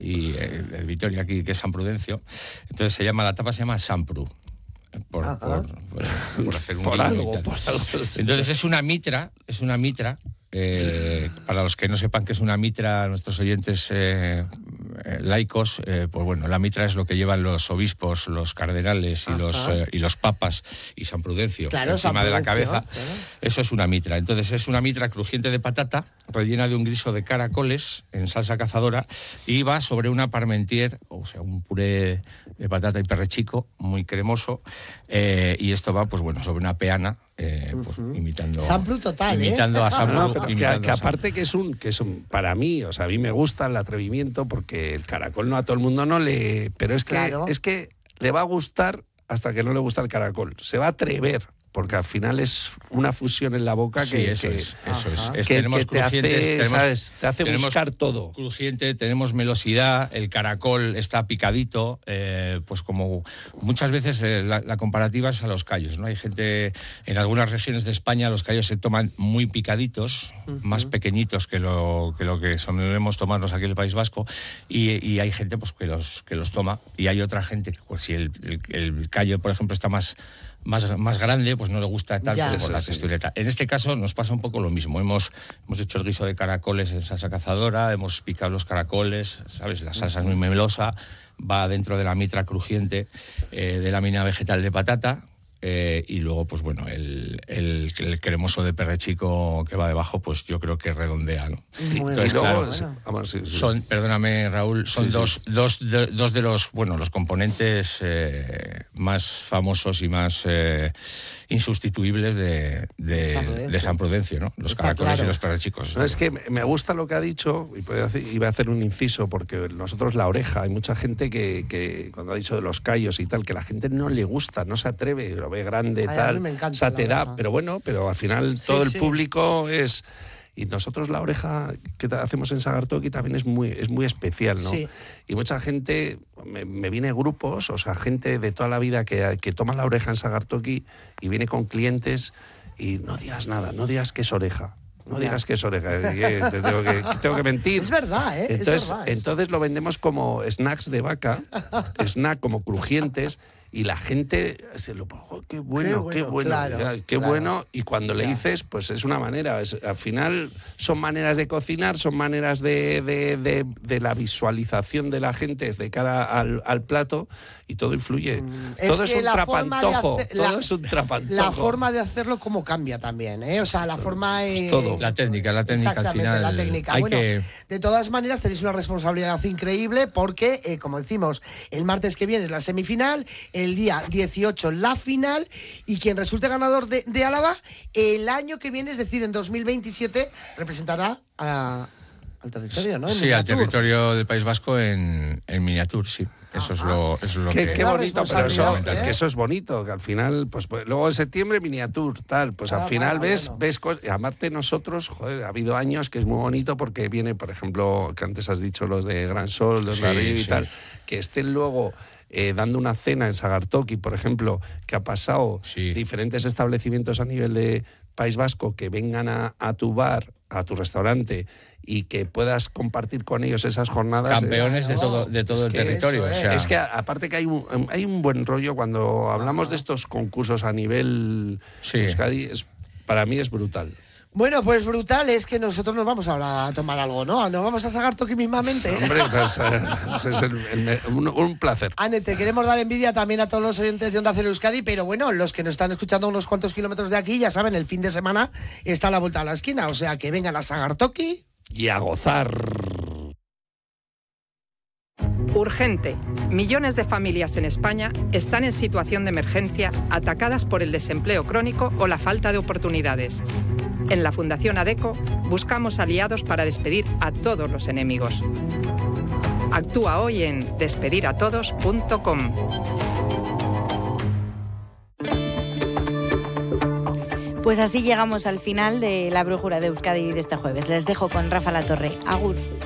y el Vitoria aquí, que es San Prudencio. Entonces la tapa se llama Sampru. Por hacer un por algo sí. Entonces es una mitra, para los que no sepan qué es una mitra, nuestros oyentes laicos, pues bueno, la mitra es lo que llevan los obispos, los cardenales y los papas y San Prudencio encima de la cabeza. Eso es una mitra. Entonces es una mitra crujiente de patata, rellena de un guiso de caracoles en salsa cazadora, y va sobre una parmentier, o sea, un puré de patata y perrechico muy cremoso, y esto va, pues bueno, sobre una peana, pues imitando Sampru total, imitando a Sampru. No, pero que aparte que es un para mí, o sea, a mí me gusta el atrevimiento, porque el caracol no a todo el mundo no le, pero es que le va a gustar hasta que no le gusta el caracol. Se va a atrever, porque al final es una fusión en la boca que te hace buscar todo. Crujiente, tenemos melosidad, el caracol está picadito, pues como muchas veces la comparativa es a los callos, ¿no? Hay gente, en algunas regiones de España los callos se toman muy picaditos, más pequeñitos que lo que solemos tomarnos aquí en el País Vasco, y hay gente pues que los toma, y hay otra gente que pues, si el callo, por ejemplo, está más grande, pues no le gusta tanto por la textureta. En este caso nos pasa un poco lo mismo. Hemos hecho el guiso de caracoles en salsa cazadora, hemos picado los caracoles, ¿sabes? La salsa es muy melosa, va dentro de la mitra crujiente de lámina vegetal de patata, y luego, pues bueno, el cremoso de perrechico que va debajo, pues yo creo que redondea, ¿no? Entonces, claro, son, perdóname, Raúl, son dos de los componentes más famosos y más insustituibles de San Prudencio, ¿no? Los caracoles y los perrechicos. Es que me gusta lo que ha dicho, y voy a hacer un inciso, porque nosotros la oreja, hay mucha gente que cuando ha dicho de los callos y tal, que la gente no le gusta, no se atreve, lo ve grande, tal. A mí me encanta, o sea, te da, pero bueno, pero al final todo el público es... Y nosotros la oreja que hacemos en Sagartoki también es muy especial, ¿no? Sí. Y mucha gente, me viene grupos, o sea, gente de toda la vida que toma la oreja en Sagartoki y viene con clientes y no digas nada, no digas que es oreja. No digas que es oreja, tengo que mentir. Es verdad, ¿eh? Entonces lo vendemos como snacks de vaca, como crujientes, y la gente se lo pone, qué bueno, claro, qué bueno, y cuando le dices, pues es una manera, al final son maneras de cocinar, son maneras de la visualización de la gente de cara al plato, y todo influye. Todo es un trapantojo, La forma de hacerlo como cambia también, ¿eh? O sea, la forma es... todo. La técnica al final. La técnica. Bueno, de todas maneras tenéis una responsabilidad increíble, porque, como decimos, el martes que viene es la semifinal, el día 18 la final, y quien resulte ganador de Álava el año que viene, es decir, en 2027, representará al territorio, ¿no? Sí, al territorio del País Vasco en miniatur, sí. Eso es lo que... Qué bonito, pero eso es bonito, que al final, pues luego en septiembre miniatur, tal, pues al final ves cosas. Y aparte nosotros, joder, ha habido años que es muy bonito, porque viene, por ejemplo, que antes has dicho los de Gran Sol, los de Arriba y tal, que estén luego... dando una cena en Sagartoki, por ejemplo, que ha pasado diferentes establecimientos a nivel de País Vasco, que vengan a tu bar, a tu restaurante, y que puedas compartir con ellos esas jornadas. Campeones de todo el territorio. O sea. Es que aparte que hay un buen rollo cuando hablamos de estos concursos a nivel Euskadi, para mí es brutal. Bueno, pues brutal, es que nosotros nos vamos ahora a tomar algo, ¿no? Nos vamos a Sagartoki mismamente. Hombre, pues, es un placer. Ane, te queremos dar envidia también a todos los oyentes de Onda Cero Euskadi, pero bueno, los que nos están escuchando unos cuantos kilómetros de aquí, ya saben, el fin de semana está a la vuelta de la esquina, o sea que vengan a Sagartoki y a gozar. Urgente. Millones de familias en España están en situación de emergencia, atacadas por el desempleo crónico o la falta de oportunidades. En la Fundación ADECO buscamos aliados para despedir a todos los enemigos. Actúa hoy en despediratodos.com. Pues así llegamos al final de la Brújula de Euskadi de este jueves. Les dejo con Rafa Latorre. Agur.